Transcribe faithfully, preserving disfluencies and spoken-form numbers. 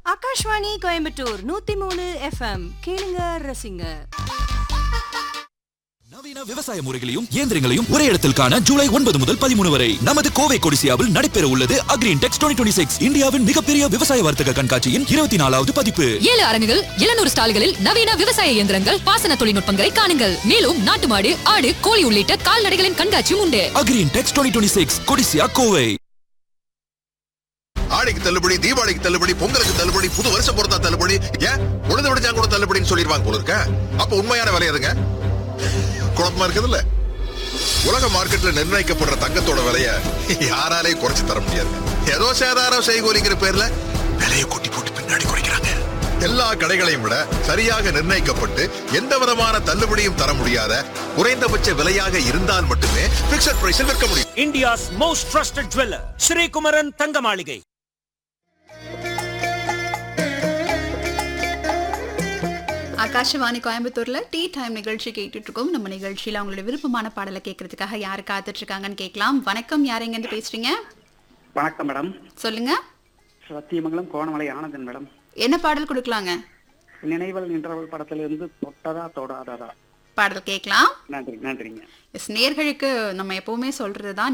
ஆகாஷ்வாணி கோயம்புத்தூர் நூத்தி மூணு எஃப்எம் கேளுங்க ரசிங்க. நவீன விவசாய முறைகளையும் இயந்திரங்களையும் ஒரே இடத்தில் காண ஜூலை ஒன்பது முதல் பதிமூணு வரை நமது கோவை கொடிசியாவில் நடைபெற உள்ளது அக்ரீன் டெக்ஸ் டுவெண்ட்டி டுவெண்ட்டி சிக்ஸ் இந்தியாவின் மிகப்பெரிய விவசாய வர்த்தக கண்காட்சியின் இருபத்தி நாலாவது பதிப்பு. ஏழு அரங்குகள், எழுநூறு ஸ்டால்களில் நவீன விவசாய இயந்திரங்கள், பாசன தொழில்நுட்பங்களை காணுங்கள். மேலும் நாட்டு மாடு, ஆடு, கோழி உள்ளிட்ட கால்நடைகளின் கண்காட்சியும் உண்டு. அக்ரீன் டெக்ஸ் twenty twenty six Codissia Kovai. ஆடிக்கு தள்ளுபடி, தீபாவளிக்கு தள்ளுபடி, பொங்கலுக்கு தள்ளுபடி, புது வருஷம் பொறுத்தா தள்ளுபடி, ஏன் உழுது விடுச்சா கூட தள்ளுபடின்னு சொல்லிடுவாங்க போல இருக்க. அப்ப உண்மையான விலை எதுங்க? குழப்பமா இருக்குதுல்ல. உலக மார்க்கெட்ல நிர்ணயிக்கப்படுற தங்கத்தோட விலைய யாராலையும் குறைச்சு தர முடியாது. ஏதோ சேதாரம் செய்கோலிங்கிற பேர்ல விலையை கொட்டி போட்டு பின்னாடி குறைக்கிறாங்க. எல்லா கடைகளையும் விட சரியாக நிர்ணயிக்கப்பட்டு எந்த விதமான தள்ளுபடியும் தர முடியாத குறைந்தபட்ச விலையாக இருந்தால் மட்டுமே பிக்ஸட் பிரைஸில் விற்க முடியும். India's most trusted jeweler, Sri Kumaran தங்க மாளிகை. ஆகாஷவாணி கோயம்புத்தூர்ல டீ டைம் நிகழ்ச்சி கேட்டுட்டு இருக்கோம். நம்ம நிகழ்ச்சியில அவங்களோட விருப்பமான பாடலை கேட்கறதுக்காக யாரு காத்துட்டு இருக்காங்கன்னு கேட்கலாம். வணக்கம், யார் எங்க இருந்து பேசுறீங்க? வணக்கம் மேடம். சொல்லுங்க. சத்தியமங்கலம் கோணமலை ஆனந்தன் மேடம். என்ன பாடல் கொடுக்கலாங்க? நினைவல் நின்றவள் படத்திலிருந்து தொட்டதா தொடாததா பாடல் கேட்கலாம். நன்றி நன்றிங்க. நேர்களுக்கு நம்ம எப்பவுமே சொல்றதுதான்,